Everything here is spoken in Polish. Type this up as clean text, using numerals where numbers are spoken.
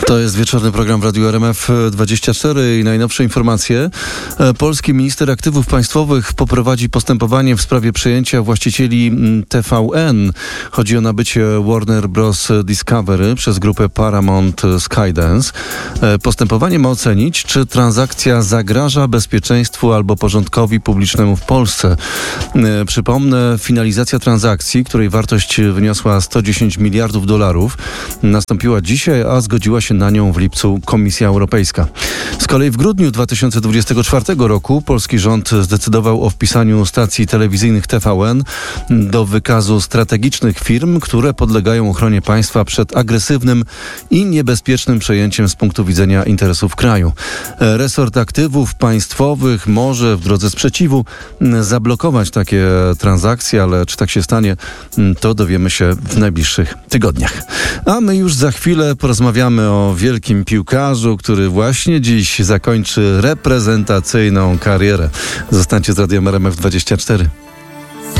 To jest wieczorny program w Radiu RMF24 i najnowsze informacje. Polski minister aktywów państwowych poprowadzi postępowanie w sprawie przejęcia właścicieli TVN. Chodzi o nabycie Warner Bros. Discovery przez grupę Paramount Skydance. Postępowanie ma ocenić, czy transakcja zagraża bezpieczeństwu albo porządkowi publicznemu w Polsce. Przypomnę, finalizacja transakcji, której wartość wyniosła $110 miliardów, nastąpiła dzisiaj, a zgodziła się na nią w lipcu Komisja Europejska. Z kolei w grudniu 2024 roku polski rząd zdecydował o wpisaniu stacji telewizyjnych TVN do wykazu strategicznych firm, które podlegają ochronie państwa przed agresywnym i niebezpiecznym przejęciem z punktu widzenia interesów kraju. Resort aktywów państwowych może w drodze sprzeciwu zablokować takie transakcje, ale czy tak się stanie, to dowiemy się w najbliższych tygodniach. A my już za chwilę porozmawiamy o wielkim piłkarzu, który właśnie dziś zakończy reprezentacyjną karierę. Zostańcie z Radiem RMF24.